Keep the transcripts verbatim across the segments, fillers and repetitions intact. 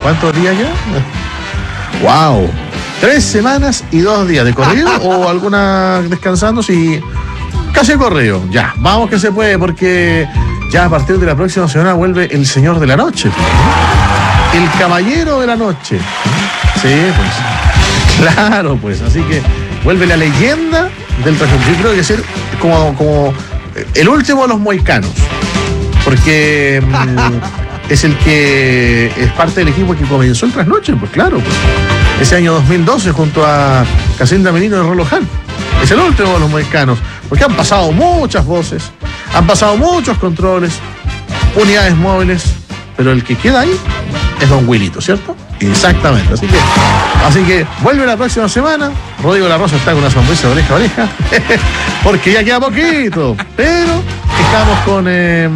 ¿cuántos días ya? ¡Wow! Tres semanas y dos días de corrido o alguna descansando, sí. Casi corrido. Ya, vamos que se puede, porque ya a partir de la próxima semana vuelve el señor de la noche. El caballero de la noche. Sí, pues. Claro, pues. Así que vuelve la leyenda del trasnoche. Yo creo que es como, como el último de los mohicanos. Porque mmm, es el que es parte del equipo que comenzó el trasnoche, pues claro, pues. Ese año dos mil doce junto a Casinda Merino de Roloján. Es el último de los mohicanos, porque han pasado muchas voces, han pasado muchos controles, unidades móviles, pero el que queda ahí es Don Wilito, ¿cierto? Exactamente, así que, así que vuelve la próxima semana. Rodrigo La Rosa está con una sonrisa de oreja a oreja, porque ya queda poquito, pero estamos con... Eh,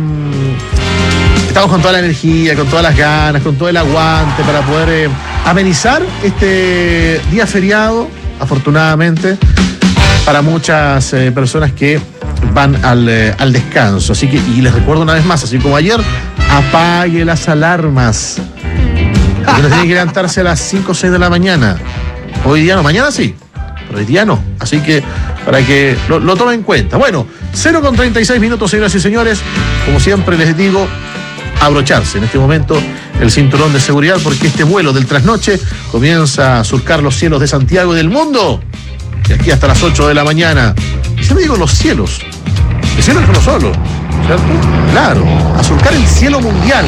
Estamos con toda la energía, con todas las ganas, con todo el aguante para poder eh, amenizar este día feriado, afortunadamente, para muchas eh, personas que van al, eh, al descanso. Así que, y les recuerdo una vez más, así como ayer, apague las alarmas. Porque no tiene que levantarse a las cinco o seis de la mañana. Hoy día no, mañana sí, pero hoy día no. Así que, para que lo, lo tomen en cuenta. Bueno, cero con treinta y seis minutos, señoras y señores. Como siempre les digo, abrocharse en este momento el cinturón de seguridad, porque este vuelo del trasnoche comienza a surcar los cielos de Santiago y del mundo, de aquí hasta las ocho de la mañana. Y siempre digo los cielos, el cielo es uno solo, ¿cierto? Claro, a surcar el cielo mundial,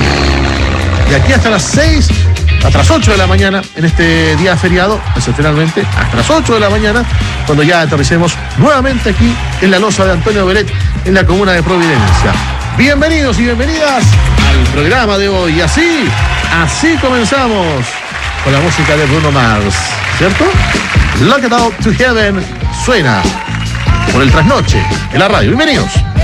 de aquí hasta las seis, hasta las ocho de la mañana, en este día feriado, excepcionalmente, hasta las ocho de la mañana, cuando ya aterricemos nuevamente aquí en la losa de Antonio Beret, en la comuna de Providencia. Bienvenidos y bienvenidas al programa de hoy. Y así, así comenzamos con la música de Bruno Mars, ¿cierto? Lock It Out to Heaven suena por el trasnoche en la radio. Bienvenidos.